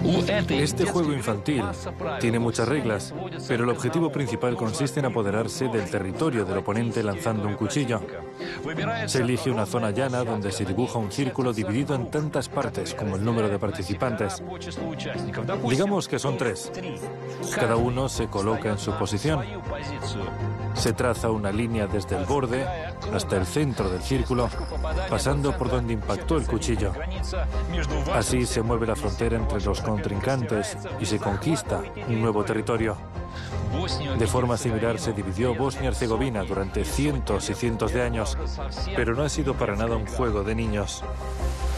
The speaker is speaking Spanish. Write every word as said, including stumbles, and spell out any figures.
Este juego infantil tiene muchas reglas, pero el objetivo principal consiste en apoderarse del territorio del oponente lanzando un cuchillo. Se elige una zona llana donde se dibuja un círculo dividido en tantas partes como el número de participantes. Digamos que son tres. Cada uno se coloca en su posición. Se traza una línea desde el borde hasta el centro del círculo, pasando por donde impactó el cuchillo. Así se mueve la frontera entre los contrincantes y se conquista un nuevo territorio. De forma similar se dividió Bosnia-Herzegovina durante cientos y cientos de años, pero no ha sido para nada un juego de niños.